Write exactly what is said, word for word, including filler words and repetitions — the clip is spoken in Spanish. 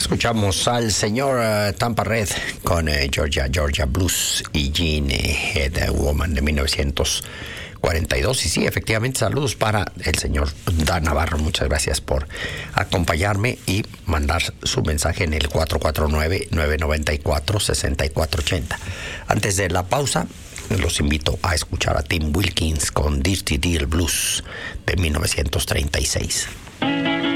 Escuchamos al señor uh, Tampa Red con uh, Georgia, Georgia Blues y Jean Head Woman de mil novecientos cuarenta y dos. Y sí, efectivamente, saludos para el señor Dan Navarro. Muchas gracias por acompañarme y mandar su mensaje en el cuatro cuatro nueve, nueve nueve cuatro, seis cuatro ocho cero. Antes de la pausa, los invito a escuchar a Tim Wilkins con Dirty Deal Blues de mil novecientos treinta y seis.